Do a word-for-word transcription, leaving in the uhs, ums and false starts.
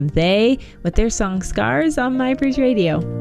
They with their song Scars on My Bridge Radio.